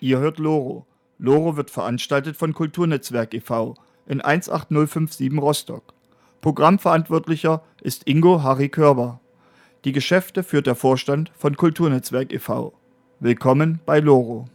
Ihr hört Loro. Loro wird veranstaltet von Kulturnetzwerk e.V. in 18057 Rostock. Programmverantwortlicher ist Ingo Harry Körber. Die Geschäfte führt der Vorstand von Kulturnetzwerk e.V. Willkommen bei Loro.